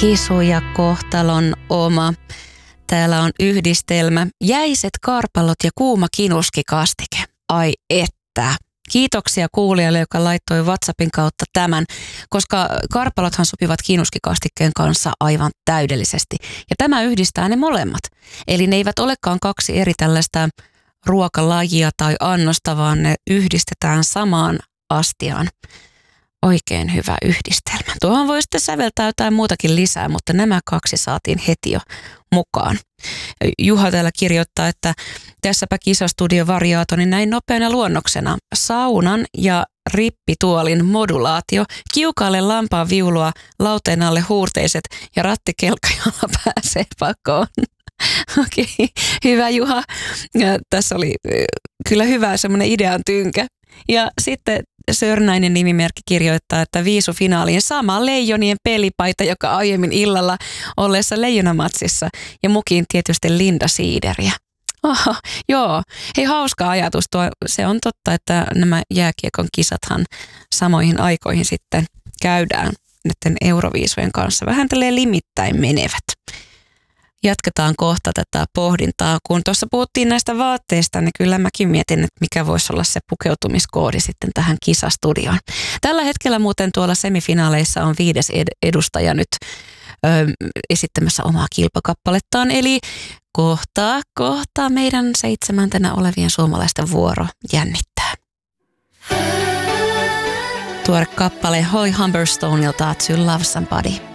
Hisu ja kohtalon oma. Täällä on yhdistelmä. Jäiset karpalot ja kuuma kinuskikastike. Ai että. Kiitoksia kuulijalle, joka laittoi WhatsAppin kautta tämän, koska karpalothan sopivat kinuskikastikkeen kanssa aivan täydellisesti. Ja tämä yhdistää ne molemmat. Eli ne eivät olekaan kaksi eri tällaista ruokalajia tai annosta, vaan ne yhdistetään samaan astiaan. Oikein hyvä yhdistelmä. Tuohon voi sitten säveltää jotain muutakin lisää, mutta nämä kaksi saatiin heti jo mukaan. Juha täällä kirjoittaa, että tässäpä kisastudio variaatoni näin nopeana luonnoksena. Saunan ja rippituolin modulaatio, kiukaalle lampaan viulua, lauteen alle huurteiset ja rattikelkka, jolla pääsee pakoon. Okei, hyvä Juha. Ja tässä oli kyllä hyvä semmoinen idean tynkä. Ja sitten Sörnäinen nimimerkki kirjoittaa, että viisufinaaliin sama Leijonien pelipaita, joka aiemmin illalla olleessa Leijonamatsissa. Ja mukin tietysti Linda Siideriä. Oho, joo. Hei, hauska ajatus tuo. Se on totta, että nämä jääkiekon kisathan samoihin aikoihin sitten käydään näiden Euroviisujen kanssa. Vähän tälleen limittäin menevät. Jatketaan kohta tätä pohdintaa. Kun tuossa puhuttiin näistä vaatteista, niin kyllä mäkin mietin, että mikä voisi olla se pukeutumiskoodi sitten tähän kisastudioon. Tällä hetkellä muuten tuolla semifinaaleissa on 5. edustaja nyt esittämässä omaa kilpakappalettaan. Eli kohtaa meidän 7. olevien suomalaisten vuoro jännittää. Tuore kappale Holly Humberstoneilta To Love Somebody.